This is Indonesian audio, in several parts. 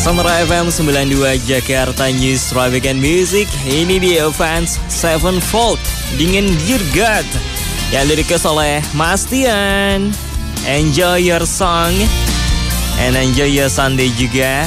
Sonora FM 92 Jakarta News Traffic and Music. Ini dia fans Sevenfold Dingin Dear God yang di-request oleh Mas Tian. Enjoy your song and enjoy your Sunday juga.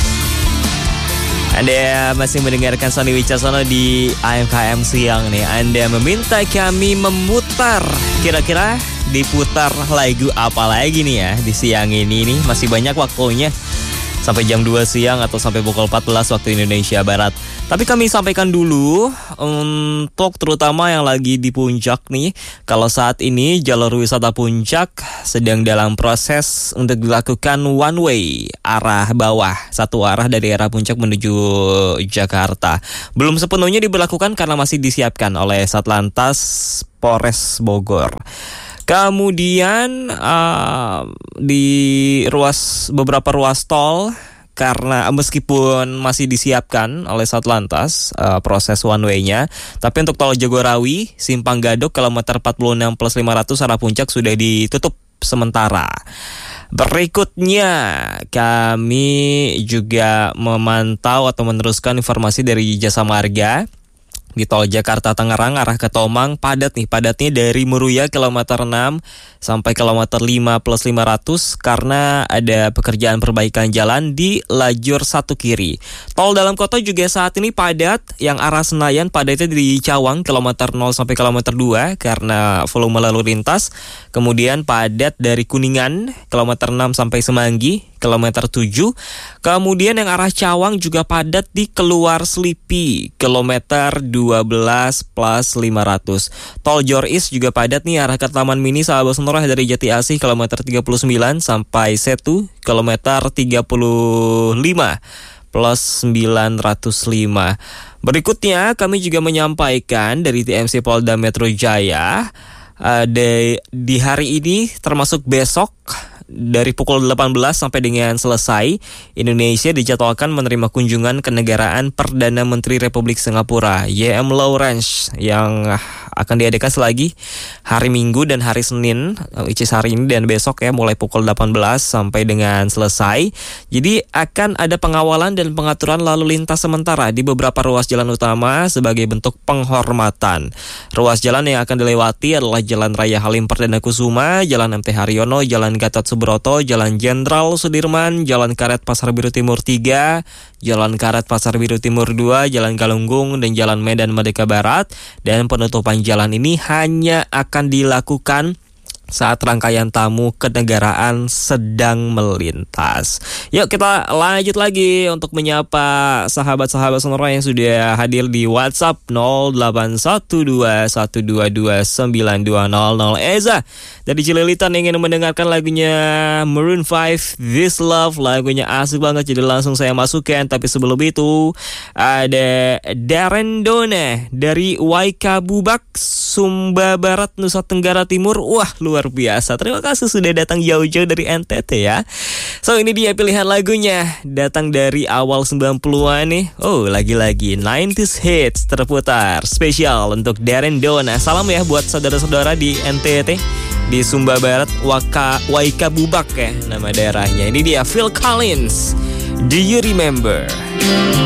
Anda masih mendengarkan Sony Wicaksono di AMKM Siang nih. Anda meminta kami memutar, kira-kira diputar lagu apa lagi nih ya di siang ini nih. Masih banyak waktunya sampai jam 2 siang atau sampai pukul 14 waktu Indonesia Barat. Tapi kami sampaikan dulu untuk terutama yang lagi di puncak nih. Kalau saat ini jalur wisata puncak sedang dalam proses untuk dilakukan one way arah bawah, satu arah dari arah puncak menuju Jakarta. Belum sepenuhnya diberlakukan karena masih disiapkan oleh Satlantas Polres Bogor. Kemudian di beberapa ruas tol, karena meskipun masih disiapkan oleh Satlantas proses one way-nya, tapi untuk tol Jagorawi, Simpang Gadok, kilometer 46+500 arah puncak sudah ditutup sementara. Berikutnya kami juga memantau atau meneruskan informasi dari Jasa Marga. Di tol Jakarta Tangerang arah ke Tomang padatnya dari Meruya kilometer 6 sampai kilometer 5+500 karena ada pekerjaan perbaikan jalan di lajur satu kiri. Tol dalam kota juga saat ini padat, yang arah Senayan padatnya di Cawang kilometer 0 sampai kilometer 2 karena volume lalu lintas. Kemudian padat dari Kuningan kilometer 6 sampai Semanggi kilometer 7. Kemudian yang arah Cawang juga padat di Keluar Slipi kilometer 12+500. Tol Jor East juga padat nih arah ke Taman Mini Sahabat Sonora dari Jati Asih kilometer 39 sampai Setu kilometer 35+905. Berikutnya kami juga menyampaikan dari TMC Polda Metro Jaya di hari ini termasuk besok dari pukul 18 sampai dengan selesai, Indonesia dijadwalkan menerima kunjungan kenegaraan Perdana Menteri Republik Singapura Y.M. Lawrence yang akan diadakan selagi hari Minggu dan hari Senin, which is hari ini dan besok ya, mulai pukul 18 sampai dengan selesai. Jadi akan ada pengawalan dan pengaturan lalu lintas sementara di beberapa ruas jalan utama sebagai bentuk penghormatan. Ruas jalan yang akan dilewati adalah Jalan Raya Halim Perdana Kusuma, Jalan MT Haryono, Jalan Gatot Subroto, Jalan Jenderal Sudirman, Jalan Karet Pasar Biru Timur 3, Jalan Karet Pasar Biru Timur 2, Jalan Galunggung, dan Jalan Medan Merdeka Barat. Dan penutupan jalan ini hanya akan dilakukan saat rangkaian tamu kenegaraan sedang melintas. Yuk kita lanjut lagi untuk menyapa sahabat-sahabat Sonora yang sudah hadir di WhatsApp 081212292000. Eza dari Cililitan ingin mendengarkan lagunya Maroon 5 This Love, lagunya asik banget jadi langsung saya masukkan. Tapi sebelum itu ada Darren Done dari Waikabubak, Sumba Barat, Nusa Tenggara Timur. Wah, luar biasa. Terima kasih sudah datang jauh-jauh dari NTT ya. So ini dia pilihan lagunya, datang dari awal 90-an nih. Oh, lagi-lagi 90s hits terputar spesial untuk Darren Dona. Salam ya buat saudara-saudara di NTT, di Sumba Barat, Waikabubak ya nama daerahnya. Ini dia Phil Collins, Do You Remember?